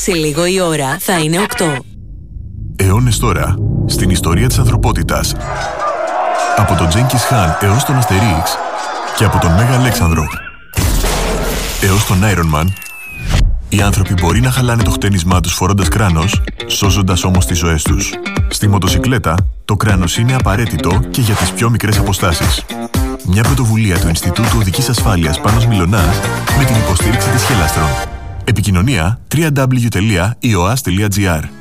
Σε λίγο η ώρα θα είναι 8. Αιώνες τώρα, στην ιστορία της ανθρωπότητας. Από τον Τζένκις Χάν έως τον Αστερίξ και από τον Μέγα Αλέξανδρο έως τον Iron Man, οι άνθρωποι μπορεί να χαλάνε το χτένισμά τους φορώντας κράνος, σώζοντας όμως τις ζωές τους. Στη μοτοσικλέτα, το κράνος είναι απαραίτητο και για τις πιο μικρές αποστάσεις. Μια πρωτοβουλία του Ινστιτούτου Οδικής Ασφάλειας Πάνος Μιλωνάς με την υποστήριξη της Χελάστρον. Επικοινωνία www.eoas.gr